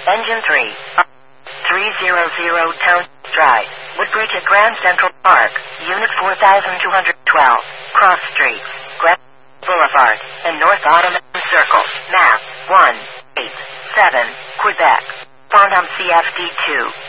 Engine 3. 300 Town Drive. Woodbridge at Grand Central Park. Unit 4212. Cross Street. Grand Boulevard. And North Ottoman Circle. Map 187. Quebec. Fondam CFD 2.